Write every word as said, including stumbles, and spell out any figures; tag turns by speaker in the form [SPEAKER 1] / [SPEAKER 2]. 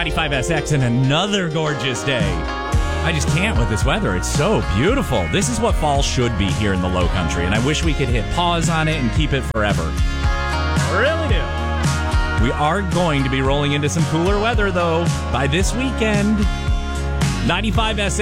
[SPEAKER 1] ninety-five S X and another gorgeous day. I just can't with this weather. It's so beautiful. This is what fall should be here in the low country, and I wish we could hit pause on it and keep it forever. I really do. We are going to be rolling into some cooler weather, though, by this weekend. ninety-five S X.